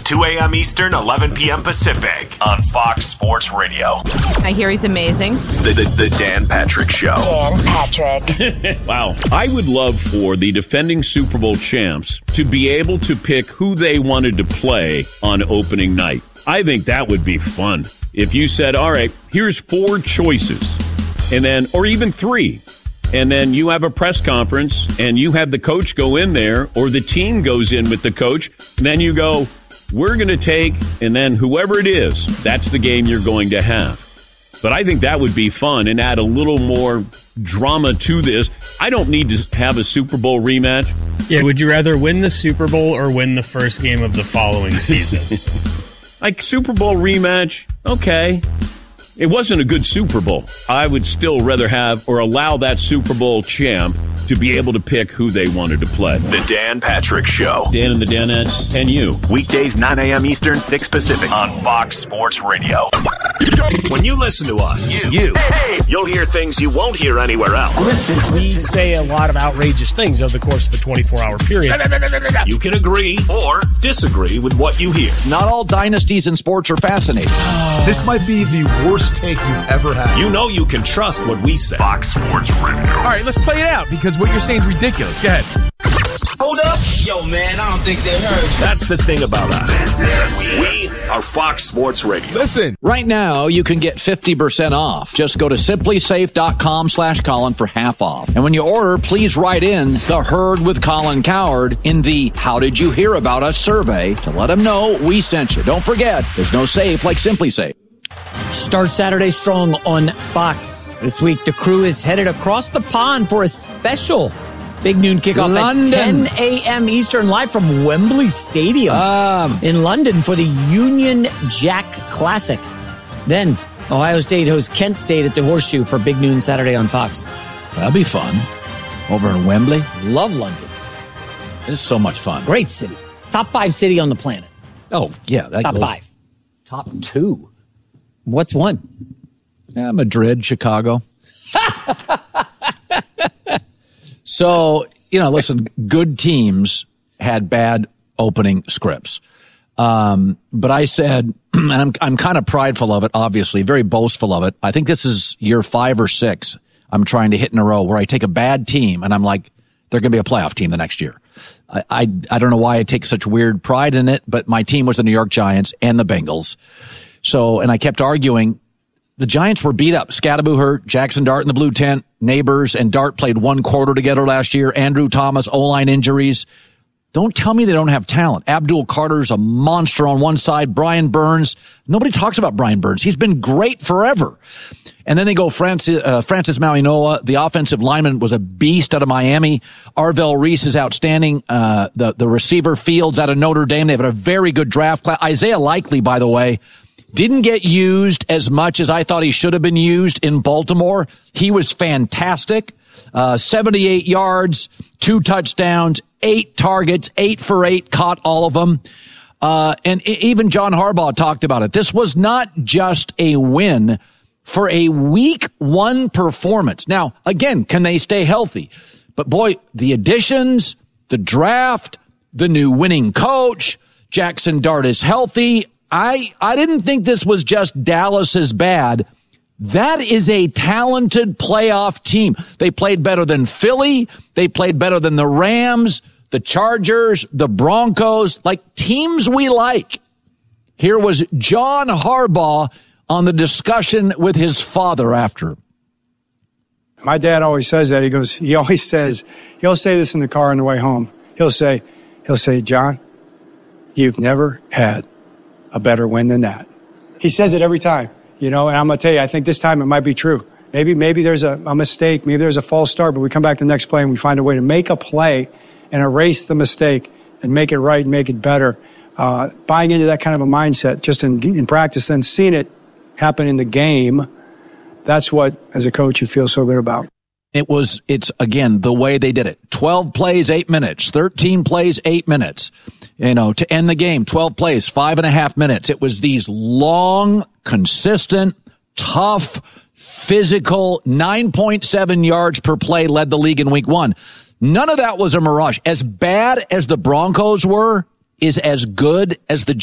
2 a.m. Eastern, 11 p.m. Pacific on Fox Sports Radio. I hear he's amazing. The Dan Patrick Show. Dan Patrick. Wow. I would love for the defending Super Bowl champs to be able to pick who they wanted to play on opening night. I think that would be fun. If you said, all right, here's 4 choices, and then, or even 3, and then you have a press conference and you have the coach go in there, or the team goes in with the coach, and then you go, we're going to take, and then whoever it is, that's the game you're going to have. But I think that would be fun and add a little more drama to this. I don't need to have a Super Bowl rematch. Yeah, would you rather win the Super Bowl or win the first game of the following season? Like Super Bowl rematch, okay. It wasn't a good Super Bowl. I would still rather have or allow that Super Bowl champ to be able to pick who they wanted to play. The Dan Patrick Show. Dan and the Danettes and you. Weekdays, 9 a.m. Eastern, 6 Pacific on Fox Sports Radio. When you listen to us, you'll hear things you won't hear anywhere else. We say a lot of outrageous things over the course of a 24-hour period. You can agree or disagree with what you hear. Not all dynasties in sports are fascinating. This might be the worst take you've ever had. You know you can trust what we say. Fox Sports Radio. All right, let's play it out because what you're saying is ridiculous. Go ahead. Hold up. Yo, man, I don't think they heard. That's the thing about us. We are Fox Sports Radio. Listen. Right now, you can get 50% off. Just go to simplysafe.com/Colin for half off. And when you order, please write in The Herd with Colin Cowherd in the How Did You Hear About Us survey to let them know we sent you. Don't forget, there's no safe like Simply Safe. Start Saturday strong on Fox. This week, the crew is headed across the pond for a special Big Noon kickoff London. at 10 a.m. Eastern, live from Wembley Stadium in London for the Union Jack Classic. Then, Ohio State hosts Kent State at the Horseshoe for Big Noon Saturday on Fox. That'll be fun. Over in Wembley. Love London. It's so much fun. Great city. Top 5 city on the planet. Oh, yeah. Top 5. Top 2. What's 1? Madrid, Chicago. So, listen, good teams had bad opening scripts. But I said, and I'm kind of prideful of it, obviously, very boastful of it. I think this is year 5 or 6 I'm trying to hit in a row where I take a bad team and I'm like, they're going to be a playoff team the next year. I don't know why I take such weird pride in it, but my team was the New York Giants and the Bengals. So, and I kept arguing. The Giants were beat up. Scatterbo hurt, Jackson Dart in the blue tent, Neighbors and Dart played 1 quarter together last year. Andrew Thomas, O-line injuries. Don't tell me they don't have talent. Abdul Carter's a monster on one side. Brian Burns. Nobody talks about Brian Burns. He's been great forever. And then they go Francis Mauigoa. The offensive lineman was a beast out of Miami. Arvell Reese is outstanding. The receiver Fields out of Notre Dame. They have a very good draft class. Isaiah Likely, by the way, didn't get used as much as I thought he should have been used in Baltimore. He was fantastic. 78 yards, 2 touchdowns, 8 targets, 8 for 8, caught all of them. And even John Harbaugh talked about it. This was not just a win for a week 1 performance. Now, again, can they stay healthy? But boy, the additions, the draft, the new winning coach, Jackson Dart is healthy. I didn't think this was just Dallas's bad. That is a talented playoff team. They played better than Philly. They played better than the Rams, the Chargers, the Broncos, like teams we like. Here was John Harbaugh on the discussion with his father after. My dad always says that. He'll say this in the car on the way home. He'll say, John, you've never had a better win than that. He says it every time, and I'm going to tell you, I think this time it might be true. Maybe there's a mistake. Maybe there's a false start, but we come back to the next play and we find a way to make a play and erase the mistake and make it right and make it better. Buying into that kind of a mindset just in practice, then seeing it happen in the game, that's what, as a coach, you feel so good about. It's again, the way they did it. 12 plays, 8 minutes. 13 plays, 8 minutes. To end the game, 12 plays, 5.5 minutes. It was these long, consistent, tough, physical, 9.7 yards per play led the league in week 1. None of that was a mirage. As bad as the Broncos were, is as good as the